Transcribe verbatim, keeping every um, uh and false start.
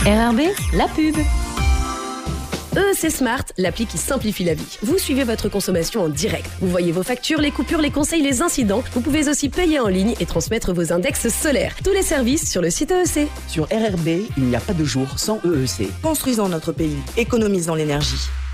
R R B, la pub. E E C Smart, l'appli qui simplifie la vie. Vous suivez votre consommation en direct. Vous voyez vos factures, les coupures, les conseils, les incidents. Vous pouvez aussi payer en ligne et transmettre vos index solaires. Tous les services sur le site E E C. Sur R R B, il n'y a pas de jour sans E E C. Construisons notre pays, économisons l'énergie.